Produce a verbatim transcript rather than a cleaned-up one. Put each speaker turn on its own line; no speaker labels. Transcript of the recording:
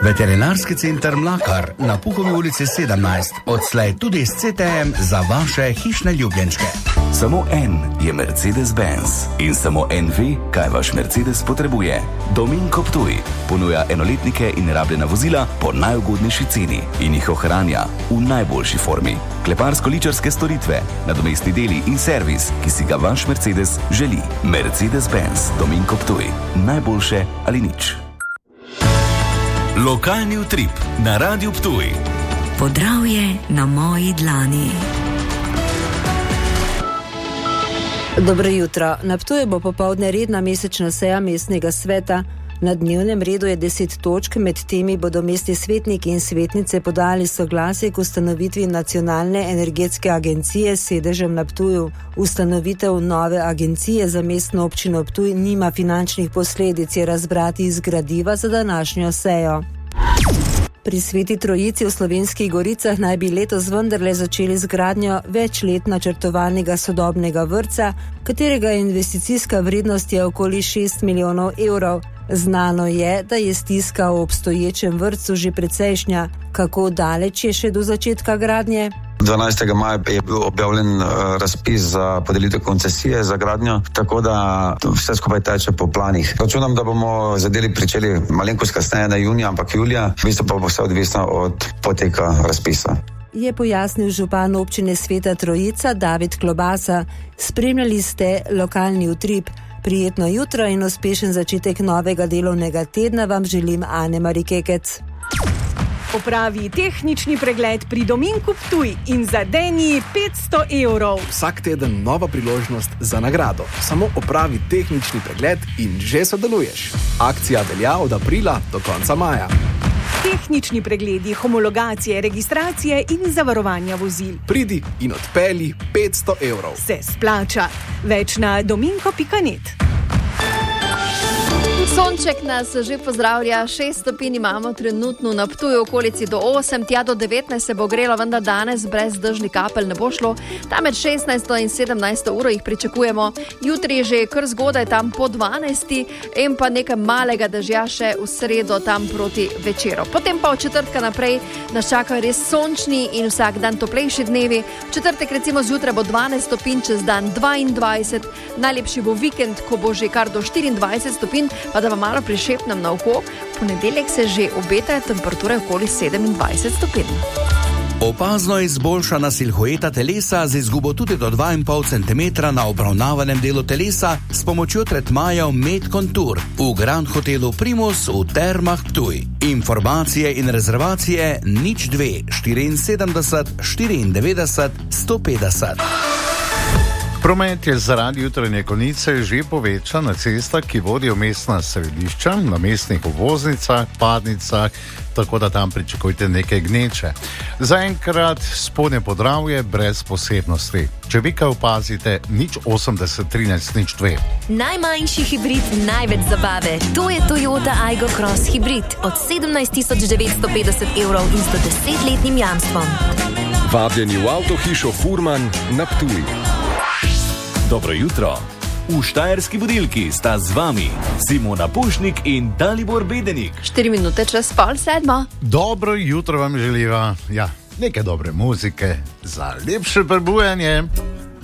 Veterinarski center Mlakar na Puhovi ulici sedemnajst, odslej tudi s C T M za vaše hišne ljubljenčke.
Samo en je Mercedes-Benz in samo en ve, kaj vaš Mercedes potrebuje. Dominko Ptuj ponuja enoletnike in rabljena vozila po najugodnejši ceni in jih ohranja v najboljši formi. Kleparsko-ličarske storitve, nadomestni deli in servis, ki si ga vaš Mercedes želi. Mercedes-Benz Dominko Ptuj. Najboljše ali nič.
Lokalni utrip na Radiu Ptuj.
Podravje na moji dlani.
Dobro jutro. Na Ptuju bo popoldne redna mesečna seja mestnega sveta. Na dnevnem redu je deset točk, med temi bodo mestni svetniki in svetnice podali soglasje k ustanovitvi nacionalne energetske agencije s sedežem na Ptuju. Ustanovitev nove agencije za mestno občino Ptuj nima finančnih posledic, je razbrati iz gradiva za današnjo sejo. Pri Sveti Trojici v Slovenskih Goricah naj bi letos vendarle začeli z gradnjo več let načrtovanega sodobnega vrtca, katerega investicijska vrednost je okoli šest milijonov evrov. Znano je, da je stiska v obstoječem vrtcu že precejšnja. Kako daleč je še do začetka gradnje?
dvanajstega maja je bil objavljen razpis za podelitev koncesije za gradnjo, tako da vse skupaj teče po planih. Računam, da bomo zadeli pričeli malenkost kasneje na junija, ampak julija, v bistvu pa bo vse odvisno od poteka razpisa.
Je pojasnil župan občine Sveta Trojica David Klobasa. Spremljali ste lokalni utrip. Prijetno jutro in uspešen začetek novega delovnega tedna vam želim Ane Marikekec.
Opravi tehnični pregled pri Dominku Ptuj in zadeni petsto evrov.
Vsak teden nova priložnost za nagrado. Samo opravi tehnični pregled in že sodeluješ. Akcija velja od aprila do konca maja.
Tehnični pregledi, homologacije, registracije in zavarovanja vozil.
Pridi in odpelji petsto evrov.
Se splača. Več na dominko pika net.
Sonček nas že pozdravlja, šest stopinj imamo trenutno na Ptuju, okolici do osem, tja do devetnajst se bo grelo, vendar danes brez dežnih kapelj ne bo šlo. Tam med šestnajsto in sedemnajsto uro jih pričakujemo. Jutri že kar zgodaj tam po dvanajsti in pa nekaj malega dežja še v sredo tam proti večeru. Potem pa od četrtka naprej nas čakajo res sončni in vsak dan toplejši dnevi. V četrtek recimo zjutraj bo dvanajst stopinj, čez dan dvaindvajset. Najlepši bo vikend, ko bo že kar do štiriindvajset stopinj, pa da vam malo prišepnem na oko, v ponedeljek se že obetajo temperature okoli sedemindvajset stopinj.
Opazno izboljšana silhueta telesa z izgubo tudi do dva in pol centimetra na obravnavanem delu telesa s pomočjo tretmajev Med Contour v Grand Hotelu Primus v Termah Ptuj. Informacije in rezervacije nič dve štiriinsedemdeset štiriindevetdeset sto petdeset.
Promet je zaradi jutranje konice že povečan na cestah, ki vodijo v mestna središča, na mestnih obvoznicah, padnicah, tako da tam pričakujte nekaj gneče. Zaenkrat spodnje Podravje brez posebnosti. Če vi kaj opazite, nič osemdeset trinajst nič dve.
Najmanjši hibrid, največ zabave. To je Toyota Aygo Cross hibrid od sedemnajst tisoč devetsto petdeset evrov in sto desetletnim jamstvom.
Vabljeni v avtohišo Furman na Ptuj. Dobro jutro. V Štajerski budilki sta z vami Simona Pušnik in Dalibor Bedenik.
Štiri minute čez pol sedmo.
Dobro jutro vam želiva. Ja, nekaj dobre muzike za lepše prebujanje.